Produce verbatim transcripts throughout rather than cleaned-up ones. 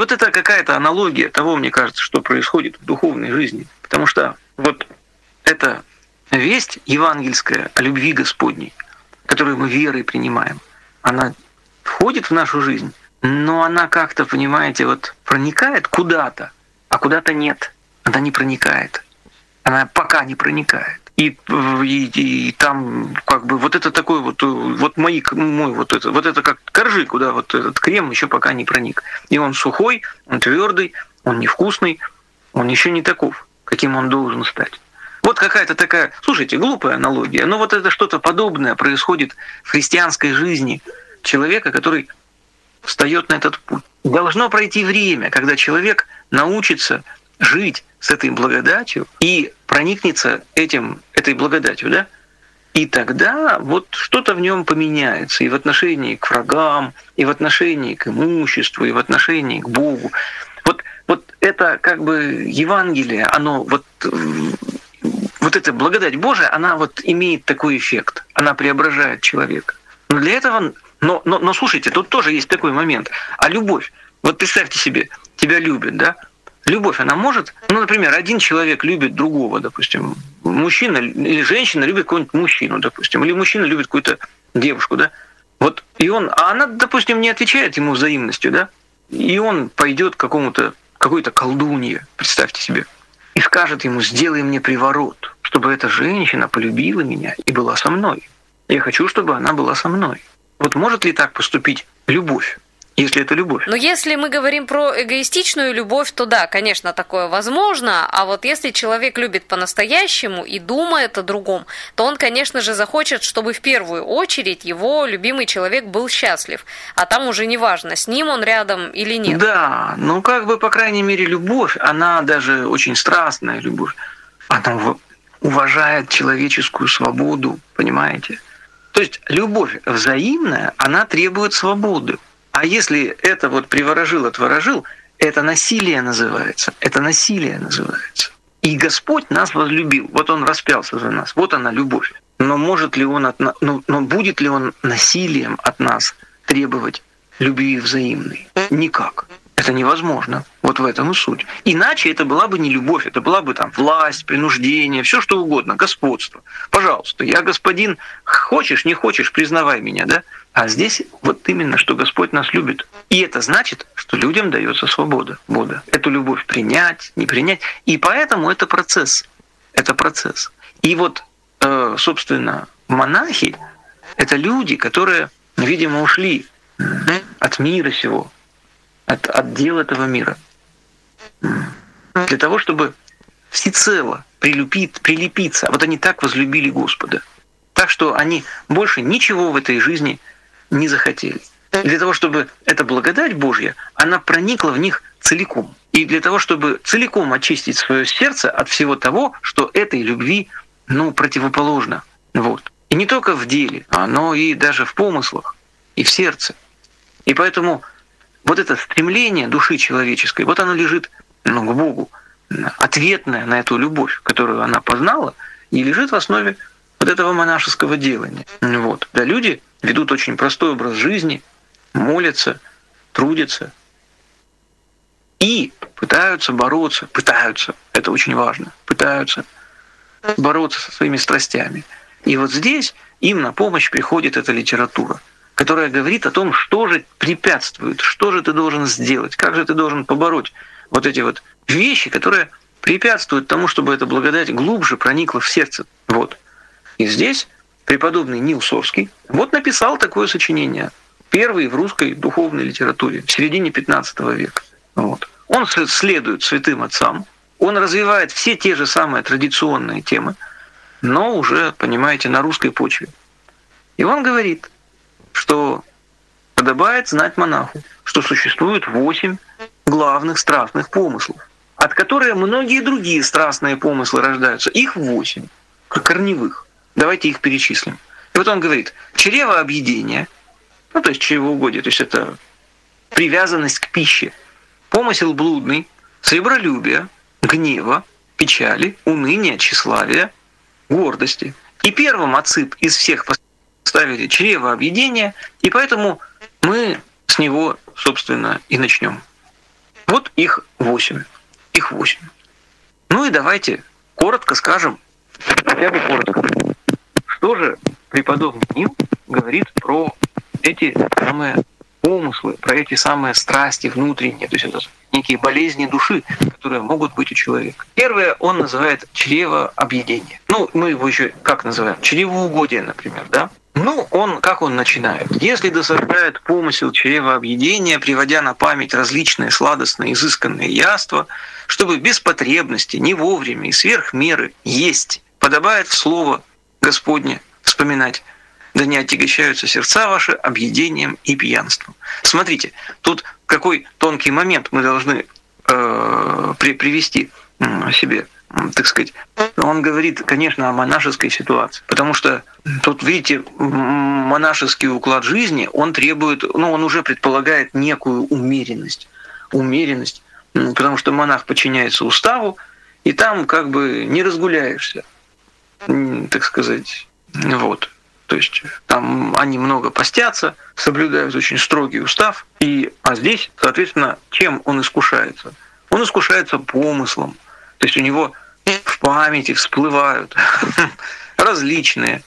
вот это какая-то аналогия того, мне кажется, что происходит в духовной жизни. Потому что вот эта весть евангельская о любви Господней, которую мы верой принимаем, она входит в нашу жизнь, но она как-то, понимаете, вот проникает куда-то, а куда-то нет. Она не проникает. Она пока не проникает. И, и, и там как бы вот это такой вот, вот мои, мой вот это, вот это как коржи, куда вот этот крем еще пока не проник. И он сухой, он твердый, он невкусный, он еще не таков, каким он должен стать. Вот какая-то такая, слушайте, глупая аналогия, но вот это что-то подобное происходит в христианской жизни человека, который встает на этот путь. Должно пройти время, когда человек научится жить с этой благодатью и проникнется этим, этой благодатью, да? И тогда вот что-то в нем поменяется и в отношении к врагам, и в отношении к имуществу, и в отношении к Богу. Вот, вот это как бы Евангелие, оно вот, вот эта благодать Божия, она вот имеет такой эффект, она преображает человека. Но для этого, но, но, но слушайте, тут тоже есть такой момент. А любовь, вот представьте себе, тебя любят, да? Любовь, она может, ну, например, один человек любит другого, допустим, мужчина или женщина любит какого-нибудь мужчину, допустим, или мужчина любит какую-то девушку, да, вот, и он, а она, допустим, не отвечает ему взаимностью, да, и он пойдет к какому-то, какой-то колдунье, представьте себе, и скажет ему: сделай мне приворот, чтобы эта женщина полюбила меня и была со мной. Я хочу, чтобы она была со мной. Вот может ли так поступить любовь? Если это любовь. Но если мы говорим про эгоистичную любовь, то да, конечно, такое возможно. А вот если человек любит по-настоящему и думает о другом, то он, конечно же, захочет, чтобы в первую очередь его любимый человек был счастлив. А там уже не важно, с ним он рядом или нет. Да, ну как бы, по крайней мере, любовь, она даже очень страстная любовь, она уважает человеческую свободу, понимаете? То есть любовь взаимная, она требует свободы. А если это вот приворожил, отворожил, это насилие называется. Это насилие называется. И Господь нас возлюбил. Вот Он распялся за нас. Вот она любовь. Но может ли Он от нас, ну, но будет ли Он насилием от нас требовать любви взаимной? Никак. Это невозможно. Вот в этом и суть. Иначе это была бы не любовь, это была бы там власть, принуждение, все что угодно, господство. Пожалуйста, я господин, хочешь, не хочешь, признавай меня, да? А здесь вот именно, что Господь нас любит. И это значит, что людям дается свобода. Свобода. Эту любовь принять, не принять. И поэтому это процесс. Это процесс. И вот, собственно, монахи — это люди, которые, видимо, ушли от мира сего, от, от дел этого мира, для того, чтобы всецело прилепить, прилепиться. Вот они так возлюбили Господа. Так что они больше ничего в этой жизни не захотели. Для того, чтобы эта благодать Божья, она проникла в них целиком. И для того, чтобы целиком очистить свое сердце от всего того, что этой любви, ну, противоположно. Вот. И не только в деле, но и даже в помыслах, и в сердце. И поэтому вот это стремление души человеческой, вот оно лежит, ну, к Богу, ответное на эту любовь, которую она познала, и лежит в основе вот этого монашеского делания. Вот. Да, люди ведут очень простой образ жизни, молятся, трудятся и пытаются бороться, пытаются, это очень важно, пытаются бороться со своими страстями. И вот здесь им на помощь приходит эта литература, которая говорит о том, что же препятствует, что же ты должен сделать, как же ты должен побороть вот эти вот вещи, которые препятствуют тому, чтобы эта благодать глубже проникла в сердце. Вот. И здесь преподобный Нил Сорский вот написал такое сочинение, первый в русской духовной литературе, в середине пятнадцатого века. Вот. Он следует святым отцам, он развивает все те же самые традиционные темы, но уже, понимаете, на русской почве. И он говорит, что подобает знать монаху, что существует восемь главных страстных помыслов, от которых многие другие страстные помыслы рождаются. Их восемь, корневых. Давайте их перечислим. И вот он говорит, чревообъедение, ну то есть чревоугодие, то есть это привязанность к пище, помысел блудный, сребролюбие, гнева, печали, уныния, тщеславия, гордости. И первым отцы из всех поставили чревообъедение, и поэтому мы с него, собственно, и начнем. Вот их восемь. Их восемь. Ну и давайте коротко скажем, хотя бы коротко, что же преподобный Нил говорит про эти самые помыслы, про эти самые страсти внутренние, то есть это некие болезни души, которые могут быть у человека. Первое он называет чревообъедение. Ну, мы его еще как называем? Чревоугодие, например, да? Ну, он, как он начинает? Если досаждает помысел чревообъедения, приводя на память различные сладостные, изысканные яства, чтобы без потребности, не вовремя и сверх меры есть, подобает в слово Господне вспоминать, да не отягощаются сердца ваши объедением и пьянством. Смотрите, тут какой тонкий момент мы должны э, при, привести э, себе, э, так сказать. Он говорит, конечно, о монашеской ситуации, потому что тут, видите, монашеский уклад жизни, он требует, ну, он уже предполагает некую умеренность, умеренность, потому что монах подчиняется уставу, и там как бы не разгуляешься, так сказать, вот. То есть там они много постятся, соблюдают очень строгий устав. И, а здесь, соответственно, чем он искушается? Он искушается помыслом. То есть у него в памяти всплывают различные,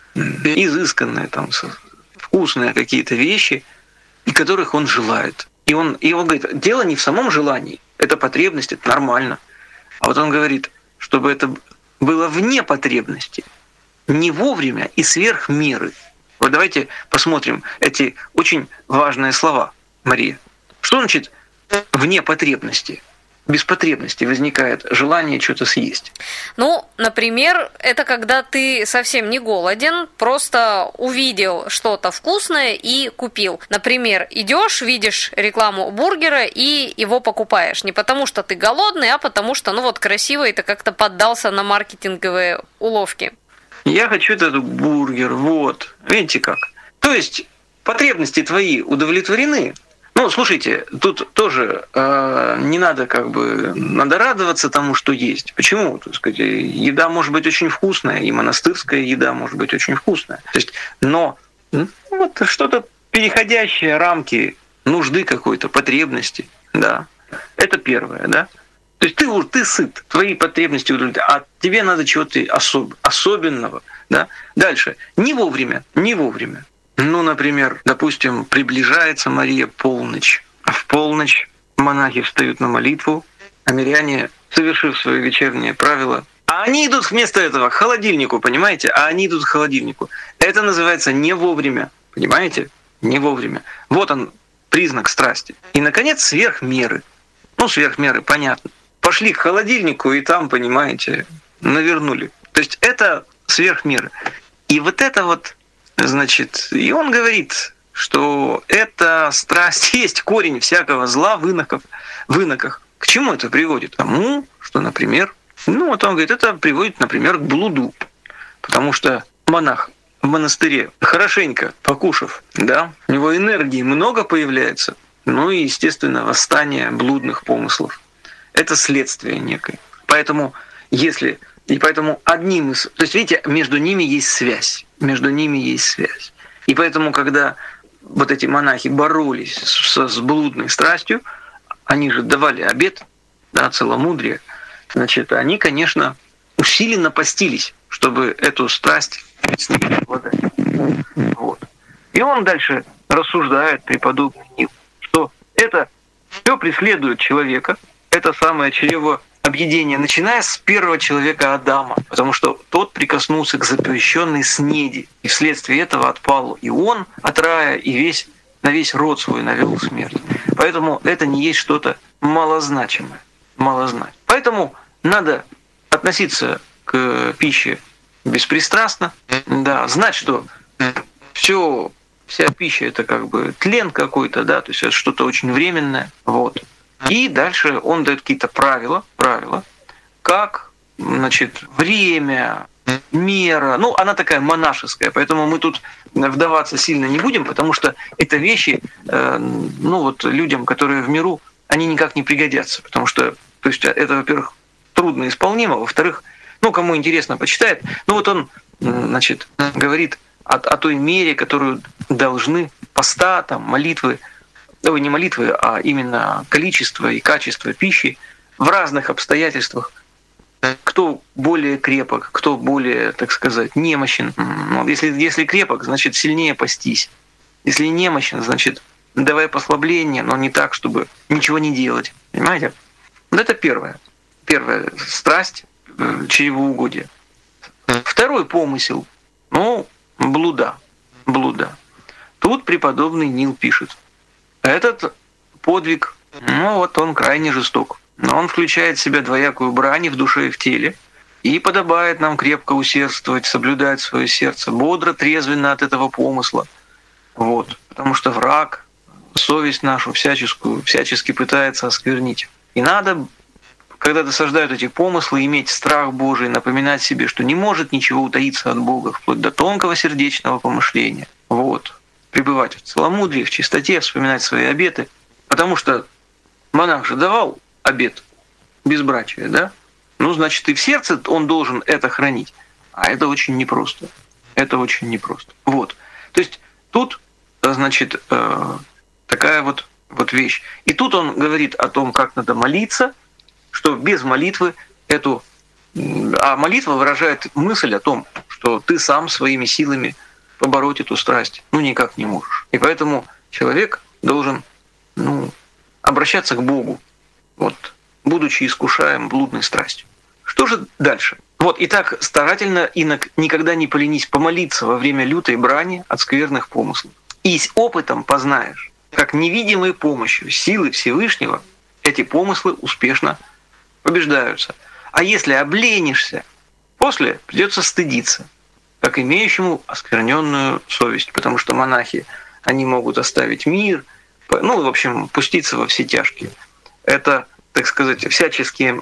изысканные, там, вкусные какие-то вещи, которых он желает. И он, и он говорит, дело не в самом желании, это потребность, это нормально. А вот он говорит, чтобы это было вне потребности, не вовремя и сверх меры. Вот давайте посмотрим эти очень важные слова, Мария. Что значит вне потребности? Без потребности возникает желание что-то съесть. Ну, например, это когда ты совсем не голоден, просто увидел что-то вкусное и купил. Например, идешь, видишь рекламу бургера и его покупаешь. Не потому что ты голодный, а потому что, ну вот, красиво, и ты как-то поддался на маркетинговые уловки. Я хочу этот бургер, вот. Видите как? То есть потребности твои удовлетворены. Ну, слушайте, тут тоже э, не надо как бы, надо радоваться тому, что есть. Почему? Так сказать, еда может быть очень вкусная, и монастырская еда может быть очень вкусная. То есть, но ну, вот что-то переходящее рамки нужды какой-то, потребности, да. Это первое, да. То есть ты, ты сыт, твои потребности удовлетворены, а тебе надо чего-то особ, особенного, да. Дальше. Не вовремя, не вовремя. Ну, например, допустим, приближается Мария полночь, а в полночь монахи встают на молитву, а миряне, совершив свое вечернее правило, а они идут вместо этого к холодильнику, понимаете? А они идут к холодильнику. Это называется не вовремя, понимаете? Не вовремя. Вот он, признак страсти. И, наконец, сверх меры. Ну, сверх меры, понятно. Пошли к холодильнику и там, понимаете, навернули. То есть это сверх меры. И вот это вот, значит, и он говорит, что эта страсть есть корень всякого зла в иноках. В иноках. К чему это приводит? К тому, что, например, ну вот он говорит, это приводит, например, к блуду. Потому что монах в монастыре, хорошенько покушав, да, у него энергии много появляется, ну и, естественно, восстание блудных помыслов. Это следствие некое. Поэтому, если... И поэтому одним из... То есть, видите, между ними есть связь. Между ними есть связь. И поэтому, когда вот эти монахи боролись с, с блудной страстью, они же давали обет, да, целомудрие, значит, они, конечно, усиленно постились, чтобы эту страсть с ними обладать. Вот. И он дальше рассуждает, преподобный Нил, что это все преследует человека, это самое чревообъедение, начиная с первого человека Адама, потому что тот прикоснулся к запрещенной снеди, и вследствие этого отпал и он от рая, и весь, на весь род свой навел смерть. Поэтому это не есть что-то малозначимое. малозначимое. Поэтому надо относиться к пище беспристрастно, да, знать, что все, вся пища это как бы тлен какой-то, да, то есть это что-то очень временное, вот. И дальше он дает какие-то правила, правила, как, значит, время, мера. Ну, она такая монашеская, поэтому мы тут вдаваться сильно не будем, потому что это вещи, э, ну вот людям, которые в миру, они никак не пригодятся, потому что, то есть это, во-первых, трудно исполнимо, во-вторых, ну, кому интересно, почитает. Ну, вот он, значит, говорит о, о той мере, которую должны поста, там, молитвы да, не молитвы, а именно количество и качество пищи в разных обстоятельствах. Кто более крепок, кто более, так сказать, немощен. Если, если крепок, значит сильнее постись. Если немощен, значит давай послабление, но не так, чтобы ничего не делать. Понимаете? Вот это первое. Первая страсть, чревоугодие. Второй помысел, ну, блуда. Блуда. Тут преподобный Нил пишет. Этот подвиг, ну вот он крайне жесток. Но он включает в себя двоякую брань в душе и в теле, и подобает нам крепко усердствовать, соблюдать свое сердце, бодро, трезвенно от этого помысла. Вот. Потому что враг совесть нашу всяческую, всячески пытается осквернить. И надо, когда досаждают эти помыслы, иметь страх Божий, напоминать себе, что не может ничего утаиться от Бога, вплоть до тонкого сердечного помышления. Вот. Пребывать в целомудрии, в чистоте, вспоминать свои обеты. Потому что монах же давал обет безбрачия, да? Ну, значит, и в сердце он должен это хранить. А это очень непросто. Это очень непросто. Вот. То есть тут, значит, такая вот, вот вещь. И тут он говорит о том, как надо молиться, что без молитвы эту... А молитва выражает мысль о том, что ты сам своими силами побороть эту страсть ну никак не можешь. И поэтому человек должен ну, обращаться к Богу, вот, будучи искушаем блудной страстью. Что же дальше? Вот, итак, старательно, инок, никогда не поленись помолиться во время лютой брани от скверных помыслов. И с опытом познаешь, как невидимой помощью силы Всевышнего эти помыслы успешно побеждаются. А если обленишься, после придется стыдиться, как имеющему оскверненную совесть, потому что монахи, они могут оставить мир, ну, в общем, пуститься во все тяжкие. Это, так сказать, всяческие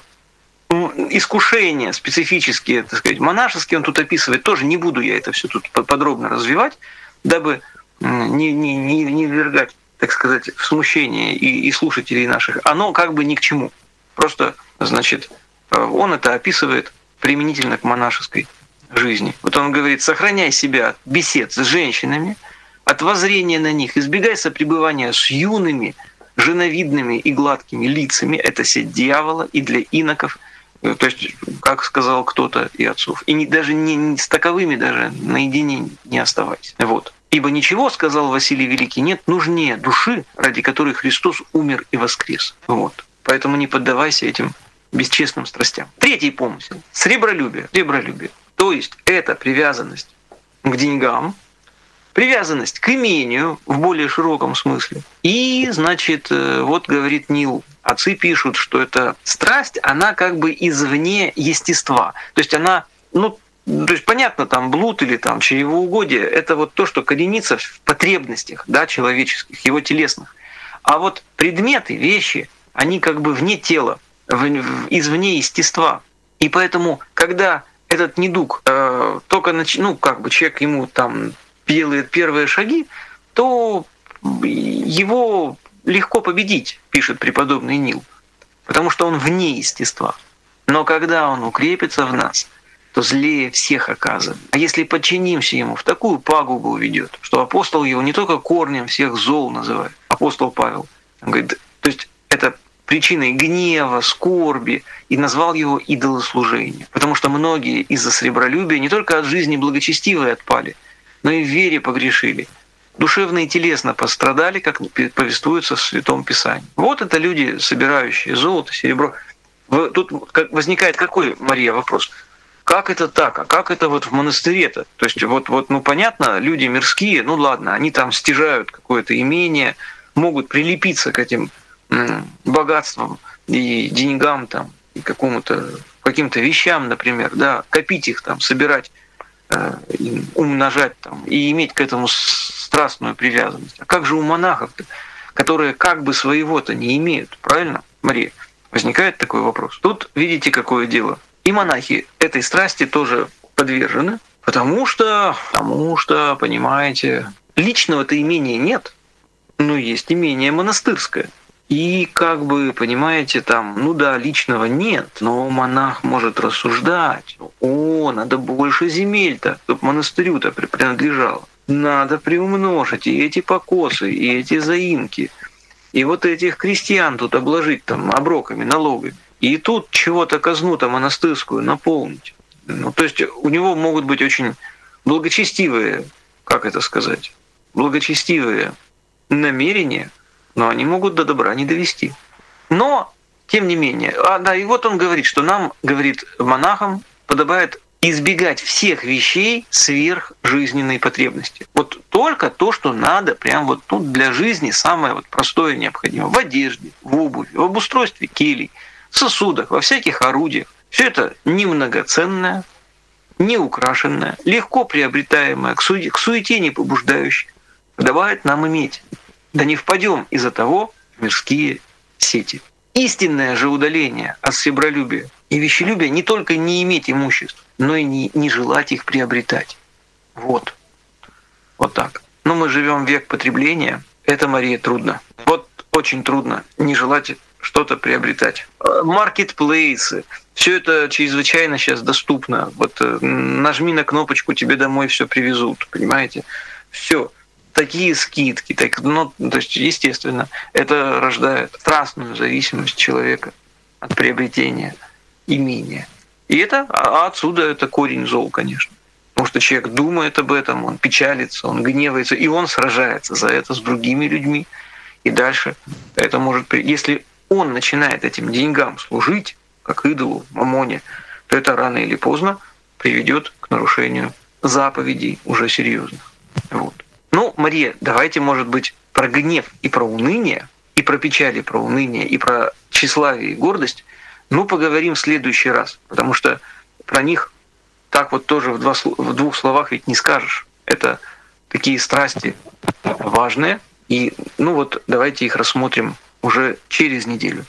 искушения специфические, так сказать, монашеские, он тут описывает, тоже не буду я это все тут подробно развивать, дабы не, не, не, не ввергать, так сказать, в смущение и, и слушателей наших. Оно как бы ни к чему. Просто, значит, он это описывает применительно к монашеской жизни. Вот он говорит, сохраняй себя от бесед с женщинами, от воззрения на них, избегай сопребывания с юными, женовидными и гладкими лицами, это сеть дьявола и для иноков, то есть, как сказал кто-то и отцов. И не, даже не, не с таковыми даже наедине не оставайся. Вот. Ибо ничего, сказал Василий Великий, нет нужнее души, ради которой Христос умер и воскрес. Вот. Поэтому не поддавайся этим бесчестным страстям. Третий помысел. Сребролюбие. Сребролюбие. То есть это привязанность к деньгам, привязанность к имению в более широком смысле. И, значит, вот говорит Нил, отцы пишут, что эта страсть, она как бы извне естества. То есть она, ну, то есть понятно, там блуд или там чревоугодие, это вот то, что коренится в потребностях, да, человеческих, его телесных. А вот предметы, вещи, они как бы вне тела, извне естества. И поэтому, когда этот недуг э, только нач... ну, как бы человек ему там делает первые шаги, то его легко победить, пишет преподобный Нил, потому что он вне естества. Но когда он укрепится в нас, то злее всех оказывает. А если подчинимся ему, в такую пагубу уведет, что апостол его не только корнем всех зол называет, апостол Павел, он говорит, то есть это причиной гнева, скорби, и назвал его идолослужением. Потому что многие из-за сребролюбия не только от жизни благочестивой отпали, но и в вере погрешили. Душевно и телесно пострадали, как повествуется в Святом Писании. Вот это люди, собирающие золото, серебро. Тут возникает какой, Мария, вопрос? Как это так? А как это вот в монастыре-то? То есть вот, вот, ну понятно, люди мирские, ну ладно, они там стяжают какое-то имение, могут прилепиться к этим богатствам и деньгам там, и какому-то, каким-то вещам, например, да, копить их там, собирать, умножать там и иметь к этому страстную привязанность. А как же у монахов-то, которые как бы своего-то не имеют, правильно, Мария? Возникает такой вопрос. Тут видите, какое дело. И монахи этой страсти тоже подвержены, потому что, потому что, понимаете, личного-то имения нет, но есть имение монастырское. И как бы, понимаете, там, ну да, личного нет, но монах может рассуждать. О, надо больше земель-то, чтобы монастырю-то принадлежало. Надо приумножить и эти покосы, и эти заимки, И вот этих крестьян тут обложить там оброками, налогами. И тут чего-то казну-то монастырскую наполнить. Ну, то есть у него могут быть очень благочестивые, как это сказать, благочестивые намерения, но они могут до добра не довести. Но, тем не менее, а, да, и вот он говорит, что нам, говорит, монахам подобает избегать всех вещей сверх жизненной потребности. Вот только то, что надо, прям вот ну, для жизни самое вот простое необходимо. В одежде, в обуви, в обустройстве келий, в сосудах, во всяких орудиях. Все это немногоценное, неукрашенное, легко приобретаемое, к суете, к суете не побуждающее, подобает нам иметь. Да не впадем из-за того в мирские сети. Истинное же удаление от себролюбия и вещелюбия не только не иметь имуществ, но и не, не желать их приобретать. Вот. Вот так. Но мы живем в век потребления. Это, Мария, трудно. Вот очень трудно не желать что-то приобретать. Маркетплейсы. Все это чрезвычайно сейчас доступно. Вот нажми на кнопочку, тебе домой все привезут. Понимаете? Все. Такие скидки. Так, ну, то есть, естественно, это рождает страстную зависимость человека от приобретения имения. И это, а отсюда это корень зол, конечно. Потому что человек думает об этом, он печалится, он гневается, и он сражается за это с другими людьми. И дальше это может... Если он начинает этим деньгам служить, как идолу, мамоне, то это рано или поздно приведет к нарушению заповедей уже серьезных. Вот. Ну, Мария, давайте, может быть, про гнев и про уныние, и про печаль, и про уныние, и про тщеславие и гордость, ну, поговорим в следующий раз, потому что про них так вот тоже в, два, в двух словах ведь не скажешь. Это такие страсти важные, и, ну вот, давайте их рассмотрим уже через неделю.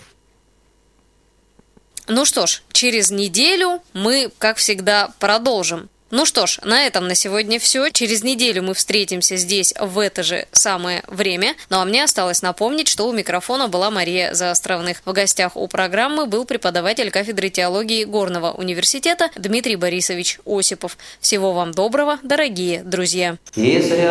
Ну что ж, через неделю мы, как всегда, продолжим. Ну что ж, на этом на сегодня все. Через неделю мы встретимся здесь в это же самое время. Ну а мне осталось напомнить, что у микрофона была Мария Заостровных. В гостях у программы был преподаватель кафедры теологии Горного университета Дмитрий Борисович Осипов. Всего вам доброго, дорогие друзья.